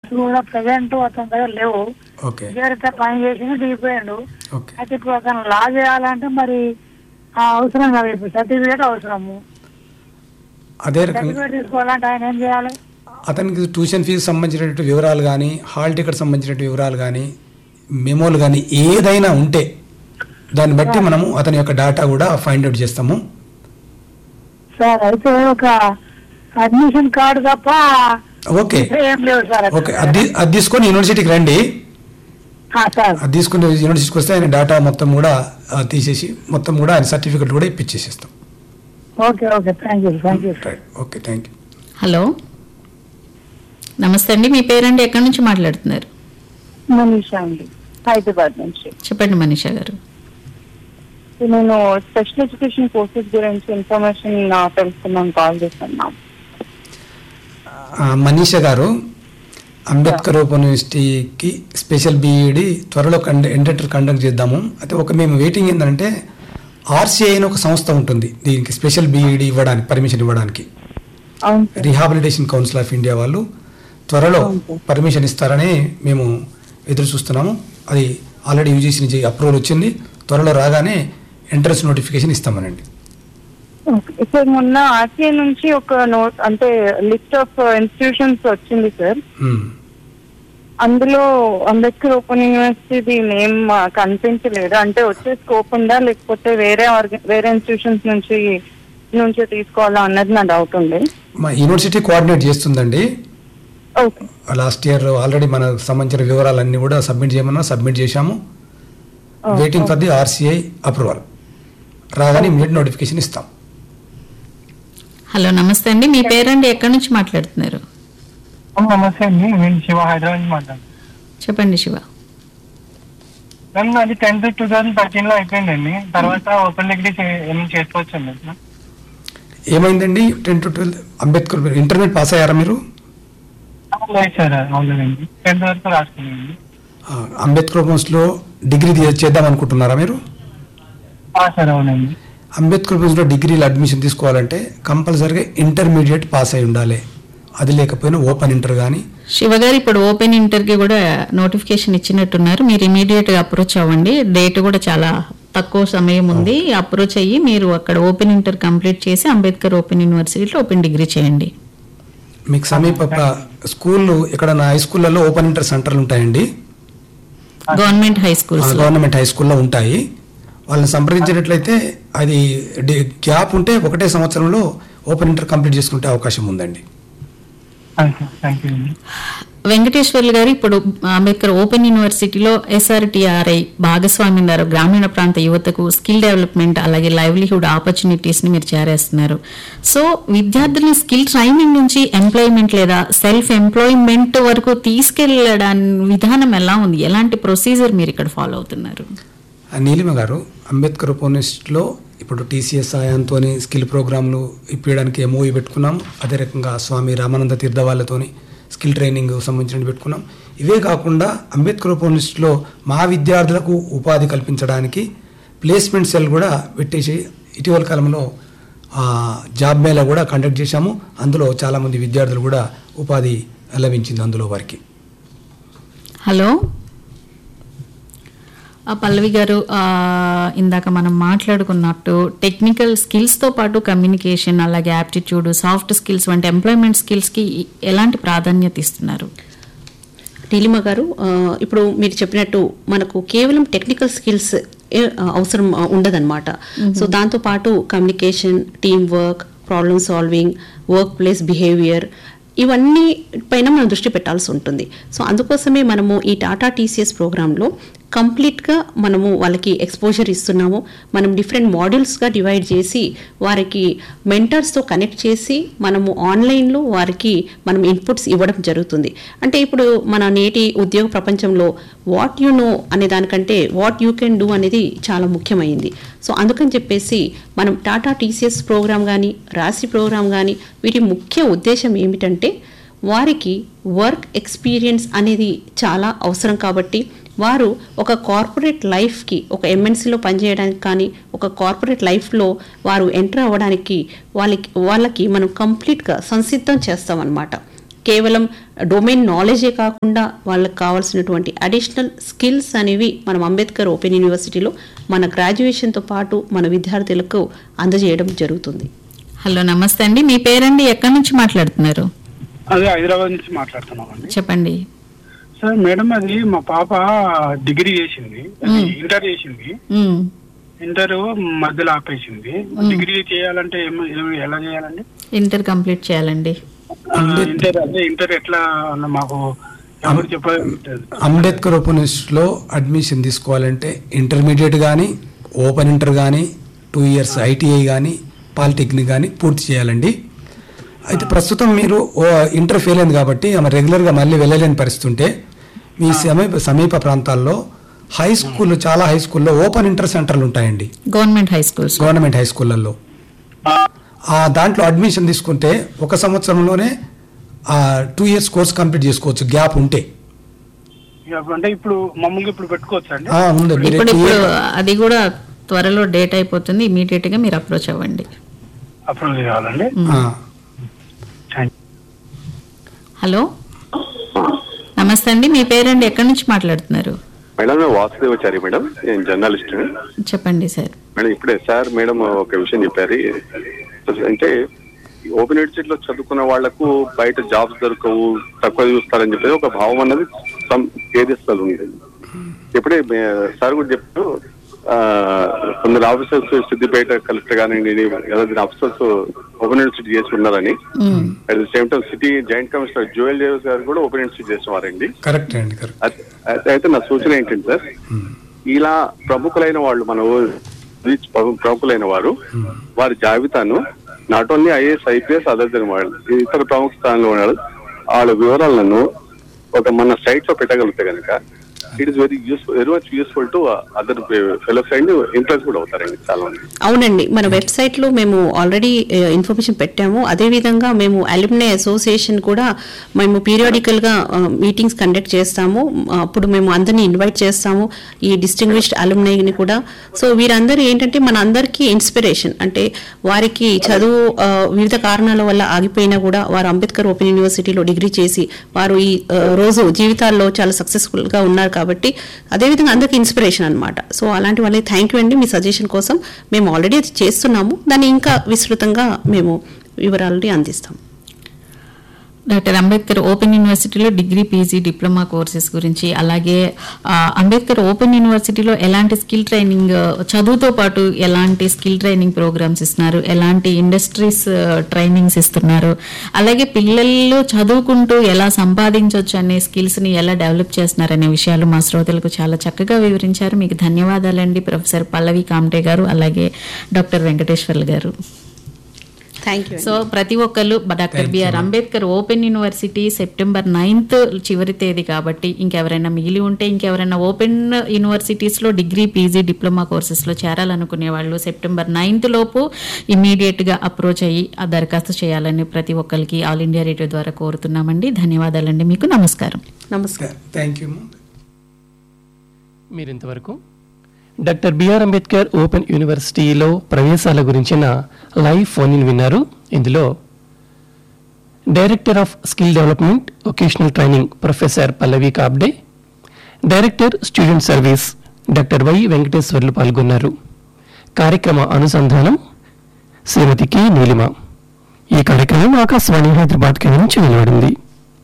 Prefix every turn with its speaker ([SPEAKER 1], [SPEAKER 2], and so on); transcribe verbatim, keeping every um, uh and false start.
[SPEAKER 1] Documents కూడా present అతని దగ్గర లేవు.
[SPEAKER 2] ఓకే
[SPEAKER 1] విద్యార్థి పని చేసి దిగిపోయాడు.
[SPEAKER 2] ఓకే
[SPEAKER 1] అయితే ఇప్పుడు అతను లా చేయాలంటే మరి ఆ అవసరం కదా, ఇప్పుడు సర్టిఫికేట్ అవసరము.
[SPEAKER 2] అదే రకంగా
[SPEAKER 1] సర్టిఫికేట్ తీసుకోవాలంటే ఆయన ఏం చేయాలి?
[SPEAKER 2] అతనికి ట్యూషన్ ఫీజు సంబంధించినటువంటి వివరాలు కానీ, హాల్ టికెట్ సంబంధించిన వివరాలు కానీ, మెమోలు కానీ ఏదైనా ఉంటే దాన్ని బట్టి మనము అతని యొక్క డేటా కూడా ఫైండ్ అవుట్ చేస్తాము.
[SPEAKER 1] సార్ అయితే ఒక అడ్మిషన్ కార్డు తప్ప
[SPEAKER 2] ఓకే
[SPEAKER 1] ఏం లేవు సార్.
[SPEAKER 2] ఓకే అది అది తీసుకొని యూనివర్సిటీకి రండి.
[SPEAKER 1] సార్
[SPEAKER 2] అది తీసుకుని యూనివర్సిటీకి వస్తే ఆయన డేటా మొత్తం కూడా ఆ, తీసేసి మొత్తం కూడా ఆయన సర్టిఫికెట్ కూడా ఇప్పించేసేస్తాం.
[SPEAKER 1] Okay okay thank you thank you
[SPEAKER 2] right okay thank you.
[SPEAKER 3] Hello నమస్తే అండి, మీ పేరండి, ఎక్కడి నుంచి మాట్లాడుతున్నారు?
[SPEAKER 4] మనీషా అండి, హైదరాబాద్ నుంచి.
[SPEAKER 3] చెప్పండి మనీషా గారు.
[SPEAKER 4] నేను స్పెషల్ ఎడ్యుకేషన్ కోర్సెస్ గురించి ఇన్ఫర్మేషన్ తెలుసుకున్నాను, కాల్ చేస్తున్నాను.
[SPEAKER 2] ఆ, మనీషా గారు, అంబేద్కర్ ఓపెన్ యూనివర్సిటీకి స్పెషల్ బీఈడి త్వరలో కండ ఎంటర్ కండక్ట్ చేద్దాము. అయితే ఒక మేము వెయిటింగ్ ఏంటంటే ఆర్సీఐ అని ఒక సంస్థ ఉంటుంది దీనికి స్పెషల్ బీఈడి ఇవ్వడానికి, పర్మిషన్ ఇవ్వడానికి. రీహాబిలిటేషన్ కౌన్సిల్ ఆఫ్ ఇండియా వాళ్ళు త్వరలో పర్మిషన్ ఇస్తారని మేము ఎదురు చూస్తున్నాము. అది ఆల్రెడీ యూజీసీ నుంచి అప్రూవల్ వచ్చింది. త్వరలో రాగానే ఎంట్రన్స్ నోటిఫికేషన్ ఇస్తామనండి.
[SPEAKER 4] సార్ మొన్న ఆర్సీఐ నుంచి ఒక నోట్ అంటే లిస్ట్ ఆఫ్ ఇన్స్టిట్యూషన్స్ వచ్చింది సార్. అందులో అంబేద్కర్ ఓపెన్ యూనివర్సిటీ నేమ్ కనిపించలేదు. అంటే వచ్చే స్కోప్ ఉందా లేకపోతే వేరే వేరే ఇన్స్టిట్యూషన్స్ నుంచి నుంచి తీసుకోవాలా అన్నది నా డౌట్ ఉంది.
[SPEAKER 2] మా యూనివర్సిటీ కోఆర్డినేట్ చేస్తుందండి.
[SPEAKER 4] ఓకే,
[SPEAKER 2] లాస్ట్ ఇయర్ ఆల్రెడీ మనకు సంబంధించిన వివరాలన్నీ కూడా సబ్మిట్ చేయమన్నా సబ్మిట్ చేశాము. Waiting for the RCI approval. రాగానే ఇమ్మీడియట్ నోటిఫికేషన్ ఇస్తాం.
[SPEAKER 3] హలో నమస్తే అండి, మీ పేరండి, ఎక్కడి నుంచి మాట్లాడుతున్నారు?
[SPEAKER 5] నమస్తే అండి, నేను శివ, హైదరాబాద్ నుంచి మాట్లాడుతున్నాను.
[SPEAKER 3] చెప్పండి శివ.
[SPEAKER 5] మ్యామ్ అది టెన్త్ టూ థౌసండ్ థర్టీన్ లో అయిపోయిందండి. తర్వాత ఓపెన్ డిగ్రీ ఏమైనా చేసుకోవచ్చు అండి?
[SPEAKER 2] ఏమైందండి? Ten to twelve Ambedkar intermediate pass అయ్యారా మీరు?
[SPEAKER 5] లేదు సార్, అవునండి, టెన్త్ వరకు రాసుకున్నాండి.
[SPEAKER 2] అంబేద్కర్ కోర్సులో డిగ్రీ చేద్దాం అనుకుంటున్నారా మీరు?
[SPEAKER 5] సార్ అవునండి.
[SPEAKER 2] అంబేద్కర్ కోర్సులో డిగ్రీలో అడ్మిషన్ తీసుకోవాలంటే కంపల్సరీగా ఇంటర్మీడియట్ పాస్ అయి ఉండాలి. అది లేకపోయినా ఓపెన్ ఇంటర్ కానీ.
[SPEAKER 3] శివ గారు, ఇప్పుడు ఓపెన్ ఇంటర్కి కూడా నోటిఫికేషన్ ఇచ్చినట్టున్నారు. మీరు ఇమీడియట్గా అప్రోచ్ అవ్వండి. డేట్ కూడా చాలా తక్కువ సమయం ఉంది. అప్రోచ్ అయ్యి మీరు అక్కడ ఓపెన్ ఇంటర్ కంప్లీట్ చేసి అంబేద్కర్ ఓపెన్ యూనివర్సిటీలో ఓపెన్ డిగ్రీ చేయండి.
[SPEAKER 2] మీకు సమీప స్కూళ్ళు ఇక్కడ హై స్కూళ్ళలో ఓపెన్ ఇంటర్ సెంటర్లు ఉంటాయండి.
[SPEAKER 3] Government high schools
[SPEAKER 2] government high స్కూల్లో ఉంటాయి. వాళ్ళని సంప్రదించినట్లయితే అది గ్యాప్ ఉంటే ఒకటే సంవత్సరంలో ఓపెన్ ఇంటర్ కంప్లీట్ చేసుకుంటే అవకాశం ఉందండి.
[SPEAKER 3] వెంకటేశ్వర్లు గారు, ఇప్పుడు అంబేద్కర్ ఓపెన్ యూనివర్సిటీలో ఎస్ఆర్టీఆర్ఐ భాగస్వామి ఉన్నారు. గ్రామీణ ప్రాంత యువతకు స్కిల్ డెవలప్మెంట్ అలాగే లైవ్లీహుడ్ ఆపర్చునిటీస్ ని మీరు చేరేస్తున్నారు. సో విద్యార్థులను స్కిల్ ట్రైనింగ్ నుంచి ఎంప్లాయ్మెంట్ లేదా సెల్ఫ్ ఎంప్లాయ్మెంట్ వరకు తీసుకెళ్లడానికి విధానం ఎలా ఉంది? ఎలాంటి ప్రొసీజర్ మీరు ఇక్కడ ఫాలో అవుతున్నారు?
[SPEAKER 2] నీలిమ గారు, అంబేద్కర్ ఓపెన్ యూనివర్సిటీలో ఇప్పుడు టీసీఎస్ ఆయాంతో స్కిల్ ప్రోగ్రాంలు ఇప్పించడానికి ఎంఓఈ పెట్టుకున్నాం. అదే రకంగా స్వామి రామానంద తీర్థ వాళ్ళతోని స్కిల్ ట్రైనింగ్ సంబంధించిన పెట్టుకున్నాం. ఇవే కాకుండా అంబేద్కర్ ఓపెన్ యూనివర్సిటీలో మా విద్యార్థులకు ఉపాధి కల్పించడానికి ప్లేస్మెంట్ సెల్ కూడా పెట్టేసి ఇటీవల కాలంలో జాబ్ మేళా కూడా కండక్ట్ చేశాము. అందులో చాలామంది విద్యార్థులు కూడా ఉపాధి లభించింది అందులో వారికి.
[SPEAKER 3] హలో పల్లవి గారు, ఇందాక మనం మాట్లాడుకున్నట్టు టెక్నికల్ స్కిల్స్తో పాటు కమ్యూనికేషన్ అలాగే యాప్టిట్యూడ్, సాఫ్ట్ స్కిల్స్ వంటి ఎంప్లాయ్మెంట్ స్కిల్స్కి ఎలాంటి ప్రాధాన్యత ఇస్తున్నారు?
[SPEAKER 6] నీలిమ గారు, ఇప్పుడు మీరు చెప్పినట్టు మనకు కేవలం టెక్నికల్ స్కిల్స్ అవసరం ఉండదన్నమాట. సో దాంతోపాటు communication, team work, problem solving, work place behaviour, ఇవన్నీ పైన మనం దృష్టి పెట్టాల్సి ఉంటుంది. సో అందుకోసమే మనము ఈ టాటా టీసీఎస్ ప్రోగ్రాంలో కంప్లీట్గా మనము వాళ్ళకి ఎక్స్పోజర్ ఇస్తున్నాము. మనం డిఫరెంట్ మాడ్యూల్స్గా డివైడ్ చేసి వారికి మెంటర్స్తో కనెక్ట్ చేసి మనము ఆన్లైన్లో వారికి మనం ఇన్పుట్స్ ఇవ్వడం జరుగుతుంది. అంటే ఇప్పుడు మన నేటి ఉద్యోగ ప్రపంచంలో వాట్ యు నో అనే దానికంటే వాట్ యూ కెన్ డూ అనేది చాలా ముఖ్యమైంది. సో అందుకని చెప్పేసి మనం టాటా టీసీఎస్ ప్రోగ్రామ్ కానీ రాశి ప్రోగ్రామ్ కానీ వీటి ముఖ్య ఉద్దేశం ఏమిటంటే వారికి వర్క్ ఎక్స్పీరియన్స్ అనేది చాలా అవసరం. కాబట్టి వారు ఒక కార్పొరేట్ లైఫ్కి, ఒక ఎంఎన్సీలో పనిచేయడానికి కానీ ఒక కార్పొరేట్ లైఫ్లో వారు ఎంటర్ అవ్వడానికి వాళ్ళకి వాళ్ళకి మనం కంప్లీట్గా సంసిద్ధం చేస్తామన్నమాట. కేవలం డొమైన్ నాలెడ్జే కాకుండా వాళ్ళకి కావాల్సినటువంటి అడిషనల్ స్కిల్స్ అనేవి మనం అంబేద్కర్ ఓపెన్ యూనివర్సిటీలో మన గ్రాడ్యుయేషన్తో పాటు మన విద్యార్థులకు అందజేయడం జరుగుతుంది.
[SPEAKER 3] హలో, నమస్తే అండి. మీ పేరండి, ఎక్కడి నుంచి మాట్లాడుతున్నారు?
[SPEAKER 7] అదే హైదరాబాద్ నుంచి మాట్లాడుతున్నామండి.
[SPEAKER 3] చెప్పండి
[SPEAKER 7] సార్. మేడం, అది మా పాప డిగ్రీ చేసింది, ఇంటర్ చేసింది. ఇంటర్ మధ్యలో ఆపేసింది. డిగ్రీ చేయాలంటే ఏం- ఏం- ఎలా చేయాలండి?
[SPEAKER 3] ఇంటర్ కంప్లీట్ చేయాలండి.
[SPEAKER 7] ఇంటర్ అదే ఇంటర్ ఎట్లా మాకు ఎవరు చెప్పారు?
[SPEAKER 2] అంబేద్కర్ ఓపెన్ యూనివర్సిటీలో అడ్మిషన్ తీసుకోవాలంటే ఇంటర్మీడియట్ కానీ ఓపెన్ ఇంటర్ కానీ టూ ఇయర్స్ ఐటీఐ కానీ పాలిటెక్నిక్ కానీ పూర్తి చేయాలండి. అయితే ప్రస్తుతం మీరు ఓ ఇంటర్ ఫెయిల్ అయింది కాబట్టి ఆమె రెగ్యులర్గా మళ్ళీ వెళ్ళలేని పరిస్థితి ఉంటే మీ సమీప సమీప ప్రాంతాల్లో హై స్కూల్, చాలా హై స్కూల్లో ఓపెన్ ఇంటర్ సెంటర్లు ఉంటాయండి,
[SPEAKER 3] government high schools.
[SPEAKER 2] Government high స్కూళ్ళల్లో. ఆ దాంట్లో అడ్మిషన్ తీసుకుంటే ఒక సంవత్సరంలోనే టూ ఇయర్స్ కోర్స్ కంప్లీట్ చేసుకోవచ్చు గ్యాప్ ఉంటే.
[SPEAKER 7] అంటే ఇప్పుడు మమ్మల్ని ఇప్పుడు పెట్టుకోవచ్చు అండి?
[SPEAKER 2] ఆ, ఉంది. మీరు
[SPEAKER 3] ఇప్పుడు
[SPEAKER 2] two
[SPEAKER 3] ఇప్పుడు
[SPEAKER 2] year-
[SPEAKER 3] అది కూడా త్వరలో డేట్ అయిపోతుంది. ఇమీడియట్ గా మీరు అప్రోచ్ అవ్వండి.
[SPEAKER 7] అప్రూవ్ చేయాలండి.
[SPEAKER 2] ఆ,
[SPEAKER 3] హలో, నమస్తే అండి. మీ పేరండి, ఎక్కడి నుంచి మాట్లాడుతున్నారు?
[SPEAKER 8] మేడం, నేను వాసుదేవచారి మేడం, నేను జర్నలిస్ట్.
[SPEAKER 3] చెప్పండి సార్.
[SPEAKER 8] మేడం, ఇప్పుడే సార్ మేడం ఒక విషయం చెప్పారు. అంటే ఓపెన్ యూనివర్సిటీలో చదువుకున్న వాళ్లకు బయట జాబ్స్ దొరకవు, తక్కువ చూస్తారని చెప్పేది ఒక భావం అన్నది సమ్ ఏరియాస్లో ఉంది. ఇప్పుడే మే- సార్ కూడా చెప్పారు, ఆ, కొందరు ఆఫీసర్స్ సిద్దిపేట కలెక్టర్ కానివ్వండి, ఆఫీసర్స్ ఓపెన్ యూనివర్సిటీ చేసి ఉన్నారని. At the same time city joint commissioner Joel Davis గారు కూడా ఓపెన్ యూనివర్సిటీ చేసేవారండి.
[SPEAKER 2] కరెక్ట్ అండి, కరెక్ట్.
[SPEAKER 8] అయితే అయితే నా సూచన ఏంటంటే సార్, ఇలా ప్రముఖులైన వాళ్ళు, మన రీచ్ ప్రముఖులైన వారు, వారి జాబితాను not only IAS IPS other then వాళ్ళు ఇతర ప్రముఖ స్థానంలో ఉన్నాడు వాళ్ళ వివరాలను ఒక మన సైట్ లో పెట్టగలిగితే కనుక it is very useful, very much useful to other fellows and interest కూడా అవుతారండి చాలా మంది.
[SPEAKER 6] అవునండి, మన వెబ్సైట్ లో మేము ఆల్రెడీ ఇన్ఫర్మేషన్ పెట్టాము. అదే విధంగా మేము అల్యూమినీ అసోసియేషన్ కూడా మేము పీరియాడికల్ గా మీటింగ్స్ కండక్ట్ చేస్తాము. అప్పుడు మేము అందరినీ ఇన్వైట్ చేస్తాము, ఈ డిస్టింగ్విష్డ్ అల్యూమినీని కూడా. సో వీరందరూ ఏంటంటే మన అందరికీ ఇన్స్పిరేషన్. అంటే వారికి చదువు ఆ, వివిధ కారణాల వల్ల ఆగిపోయినా కూడా వారు అంబేద్కర్ ఓపెన్ యూనివర్సిటీలో డిగ్రీ చేసి వారు ఈ ఆ, రోజు జీవితాల్లో చాలా సక్సెస్ఫుల్ గా ఉన్నారు. కాబట్టి అదేవిధంగా అందరికి ఇన్స్పిరేషన్ అనమాట. సో అలాంటి వాళ్ళకి థ్యాంక్ యూ అండి మీ సజెషన్ కోసం. మేము ఆల్రెడీ అది చేస్తున్నాము, దాన్ని ఇంకా విస్తృతంగా మేము వివరాలని అందిస్తాం.
[SPEAKER 3] డాక్టర్ అంబేద్కర్ ఓపెన్ యూనివర్సిటీలో డిగ్రీ, పీజీ, డిప్లొమా కోర్సెస్ గురించి, అలాగే ఆ, అంబేద్కర్ ఓపెన్ యూనివర్సిటీలో ఎలాంటి స్కిల్ ట్రైనింగ్, చదువుతో పాటు ఎలాంటి స్కిల్ ట్రైనింగ్ ప్రోగ్రామ్స్ ఇస్తున్నారు, ఎలాంటి ఇండస్ట్రీస్ ట్రైనింగ్స్ ఇస్తున్నారు, అలాగే పిల్లలు చదువుకుంటూ ఎలా సంపాదించవచ్చు అనే స్కిల్స్ ని ఎలా డెవలప్ చేస్తున్నారు అనే విషయాలు మా శ్రోతలకు చాలా చక్కగా వివరించారు. మీకు ధన్యవాదాలండి ప్రొఫెసర్ పల్లవి కామ్టే గారు, అలాగే డాక్టర్ వెంకటేశ్వర్లు గారు.
[SPEAKER 6] Thank you.
[SPEAKER 3] సో ప్రతి ఒక్కరు doctor BR Ambedkar open university September ninth చివరి తేదీ కాబట్టి ఇంకెవరైనా మిగిలి ఉంటే, ఇంకెవరైనా ఓపెన్ యూనివర్సిటీస్ లో డిగ్రీ, పీజీ, డిప్లొమా కోర్సెస్ లో చేరాలనుకునే వాళ్ళు సెప్టెంబర్ నైన్త్ లోపు ఇమీడియట్ గా అప్రోచ్ అయ్యి ఆ దరఖాస్తు చేయాలని ప్రతి ఒక్కరికి ఆల్ ఇండియా రేడియో ద్వారా కోరుతున్నామండి. ధన్యవాదాలండి మీకు. నమస్కారం.
[SPEAKER 6] నమస్కారం.
[SPEAKER 2] Thank you.
[SPEAKER 9] మీరు ఇంతవరకు డాక్టర్ బిఆర్ అంబేద్కర్ ఓపెన్ యూనివర్సిటీలో ప్రవేశాల గురించిన లైవ్ ఫోన్ ఇన్ విన్నారు. ఇందులో director of skill development vocational training professor Pallavi Kabde, director student service doctor why Venkateswarlu పాల్గొన్నారు. కార్యక్రమ అనుసంధానం శ్రీమతి కె నీలిమ. ఈ కార్యక్రమం ఆకాశవాణి హైదరాబాద్ కేంద్రం నుంచి వెలువడింది.